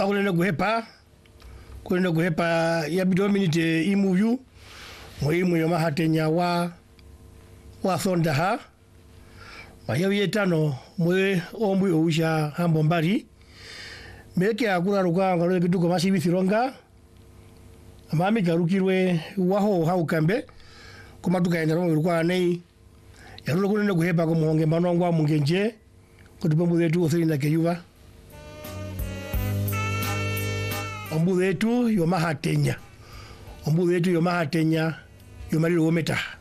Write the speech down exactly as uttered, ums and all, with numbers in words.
akulenda kuhepa kulenda kuhepa ya bidominite imuyu muhimu yo mahatenya wa wa thonda ha mayawi etano mwe ombwe ousha hambo mbari meke akura ruka ngalo kituko masibi thironga amami garukirwe waho haukambe kuma tukaenda ro rukwa nei yarulo kunene kuhepa ko muhonge manongwa mungenje kutupambu wetu othina keyuva ombu wetu yo mahatenya ombu wetu yo mahatenya yo mariro ometa